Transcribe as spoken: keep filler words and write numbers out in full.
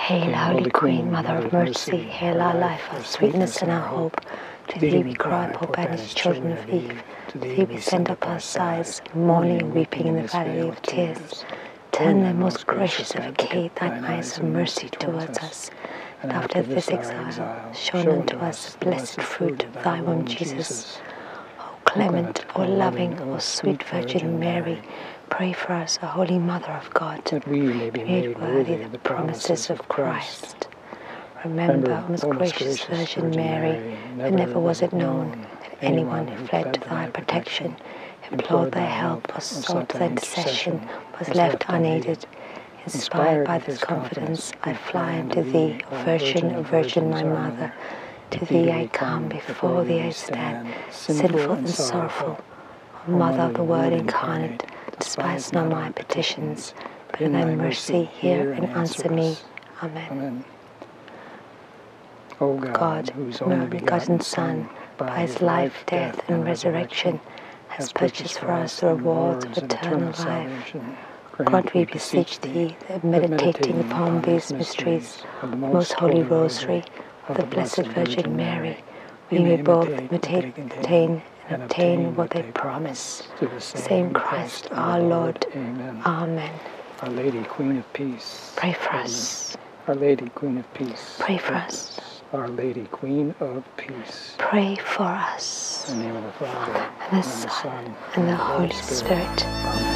Hail, Holy Queen, Mother of Mercy, hail our life, our sweetness and our hope. To thee we cry, poor banished children of Eve. To thee we send up our sighs, mourning and weeping in the valley of tears. Turn then, most gracious Advocate, thine eyes of mercy towards us, and after this exile, shown unto us the blessed fruit of thy womb, Jesus. O clement, O loving, O sweet Virgin Mary, pray for us, O Holy Mother of God, that we may be made worthy of the promises of Christ. Remember, O most gracious Virgin Mary, that never was it known that anyone who fled to thy protection, implored thy help, or sought thy intercession, was left unaided. Inspired by this confidence, I fly unto thee, O Virgin, O Virgin, my Mother. To thee I come, before thee I stand, sinful and sorrowful. O Mother of the Word incarnate, despise not my petitions, but in thy mercy hear and answer me. Amen. O God, whose only begotten Son, by his life, death, and resurrection, has purchased for us the rewards of eternal life, grant, we beseech thee, that meditating upon these mysteries of the most holy Rosary of the Blessed Virgin Mary, we may both imitate, attain, and obtain what they promise. to the Same Christ our Lord. Amen. Amen. Our Lady, Queen of Peace. Pray for us. Our Lady, Queen of Peace. Pray for us. Our Lady, Queen of Peace. Pray for us. In the name of the Father, And the Son, and the Holy Spirit. Amen.